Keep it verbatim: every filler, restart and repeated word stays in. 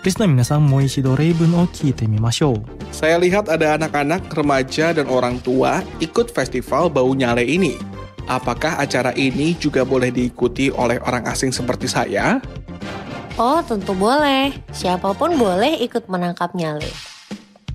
リスナーの皆さんも一度例文を聞いてみましょう。 Saya lihat ada anak-anak, remaja, dan orang tua ikut festival bau nyale ini. Apakah acara ini juga boleh diikuti oleh orang asing seperti saya? Oh, tentu boleh. Siapapun boleh ikut menangkap nyale.